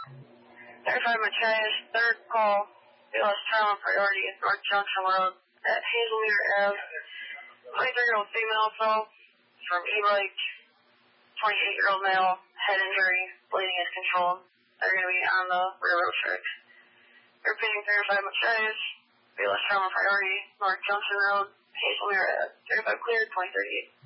35 Machias, third call, BLS Trauma Priority, North Junction Road at Hazelmere Ave. 23-year-old female assault from e-bike, 28-year-old male, head injury, bleeding is controlled. They're going to be on the railroad tracks. Repeating 35 Machias, BLS Trauma Priority, North Junction Road, Hazelmere Ave. 35 cleared, 2038.